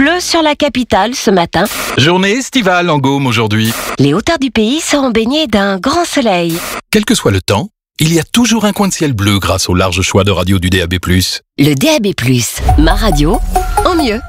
bleu sur la capitale ce matin. Journée estivale en Gaume aujourd'hui. Les hauteurs du pays seront baignées d'un grand soleil. Quel que soit le temps, il y a toujours un coin de ciel bleu grâce au large choix de radios du DAB+. Le DAB+, ma radio, en mieux.